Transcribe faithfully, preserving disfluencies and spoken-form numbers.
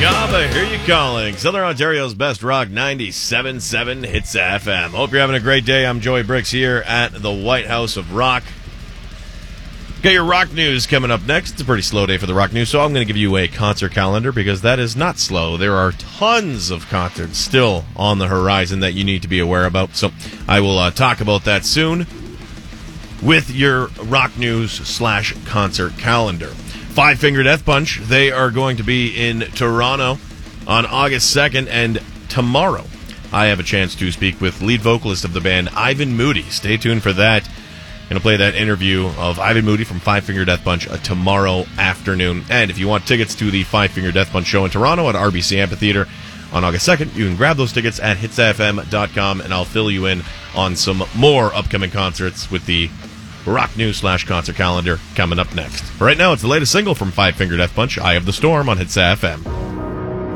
Gaba, hear you calling. Southern Ontario's best rock, ninety-seven point seven Hits F M. Hope you're having a great day. I'm Joey Bricks here at the White House of Rock. Got your rock news coming up next. It's a pretty slow day for the rock news, so I'm going to give you a concert calendar because that is not slow. There are tons of concerts still on the horizon that you need to be aware about, so I will uh, talk about that soon with your rock news slash concert calendar. Five Finger Death Punch, they are going to be in Toronto on August second, and tomorrow I have a chance to speak with lead vocalist of the band, Ivan Moody. Stay tuned for that. Going to play that interview of Ivan Moody from Five Finger Death Punch uh, tomorrow afternoon. And if you want tickets to the Five Finger Death Punch show in Toronto at R B C Amphitheatre on August second, you can grab those tickets at hits f m dot com, and I'll fill you in on some more upcoming concerts with the rock news slash concert calendar coming up next. Right now, it's the latest single from Five Finger Death Punch, Eye of the Storm, on Hits F M.